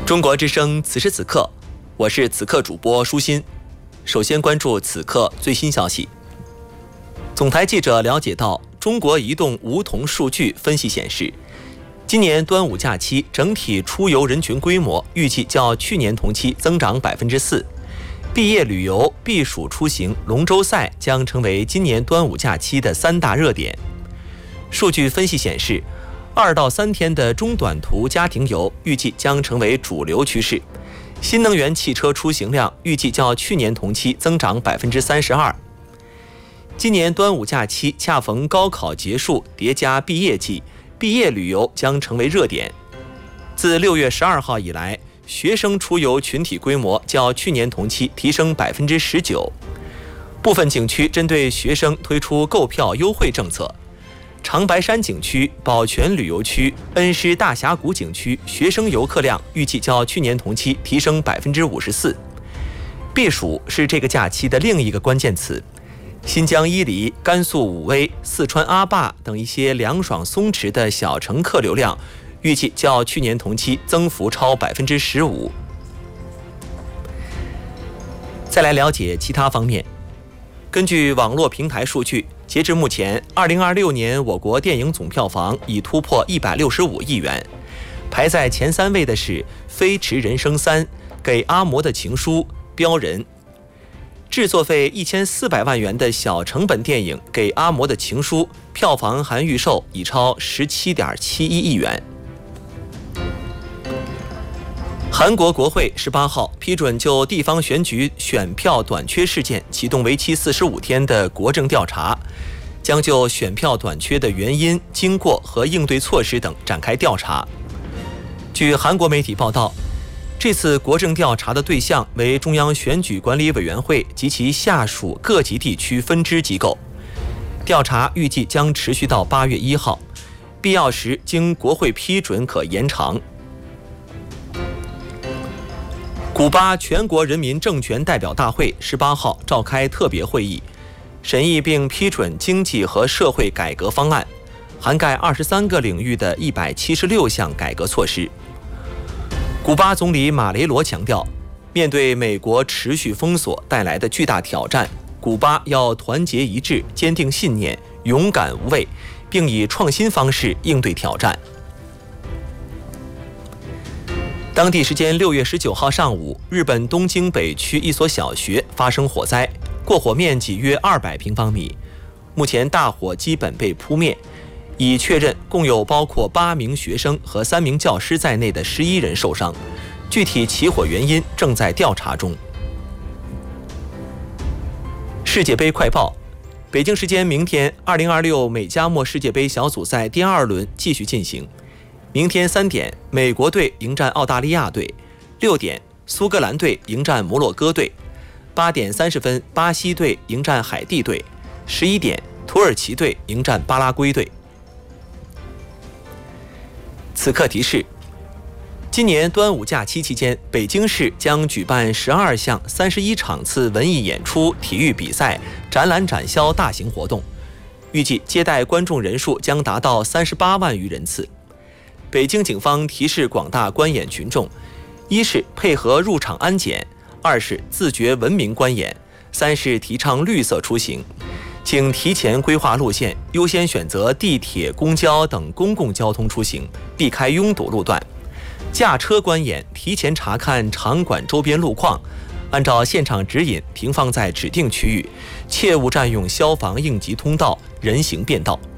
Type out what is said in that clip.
中国之声此时此刻，我是此刻主播舒心。首先关注此刻最新消息。总台记者了解到，中国移动梧桐数据分析显示，今年端午假期整体出游人群规模预计较去年同期增长4%。毕业旅游、避暑出行、龙舟赛将成为今年端午假期的3大热点。数据分析显示，2到3天的中短途家庭游预计将成为主流趋势。新能源汽车出行量预计较去年同期增长32%。今年端午假期恰逢高考结束，叠加毕业季，毕业旅游将成为热点。自6月12号以来，学生出游群体规模较去年同期提升19%。部分景区针对学生推出购票优惠政策。长白山景区、宝泉旅游区、恩施大峡谷景区学生游客量预计较去年同期提升54%。避暑是这个假期的另一个关键词。新疆伊犁、甘肃武威、四川阿坝等一些凉爽松弛的小城客流量预计较去年同期增幅超15%。再来了解其他方面。根据网络平台数据，截至目前，2026年我国电影总票房已突破165亿元，排在前3位的是《飞驰人生3》、《给阿嬷的情书》、《标人》。制作费1400万元的小成本电影《给阿嬷的情书》票房含预售已超17.71亿元。韩国国会18号批准就地方选举选票短缺事件启动为期45天的国政调查，将就选票短缺的原因、经过和应对措施等展开调查。据韩国媒体报道，这次国政调查的对象为中央选举管理委员会及其下属各级地区分支机构。调查预计将持续到8月1号，必要时经国会批准可延长。古巴全国人民政权代表大会18号召开特别会议，审议并批准经济和社会改革方案，涵盖23个领域的176项改革措施。古巴总理马雷罗强调，面对美国持续封锁带来的巨大挑战，古巴要团结一致，坚定信念，勇敢无畏，并以创新方式应对挑战。当地时间6月19号上午，日本东京北区一所小学发生火灾，过火面积约200平方米。目前大火基本被扑灭，已确认共有包括8名学生和3名教师在内的11人受伤，具体起火原因正在调查中。世界杯快报：北京时间明天，2026美加墨世界杯小组赛第2轮继续进行。明天3点，美国队迎战澳大利亚队；6点，苏格兰队迎战摩洛哥队；8点30分，巴西队迎战海地队；11点，土耳其队迎战巴拉圭队。此刻提示：今年端午假期期间，北京市将举办12项31场次文艺演出、体育比赛、展览展销大型活动，预计接待观众人数将达到38万余人次。北京警方提示广大观演群众：一是配合入场安检，2是自觉文明观演，3是提倡绿色出行。请提前规划路线，优先选择地铁、公交等公共交通出行，避开拥堵路段。驾车观演，提前查看场馆周边路况，按照现场指引停放在指定区域，切勿占用消防应急通道、人行便道。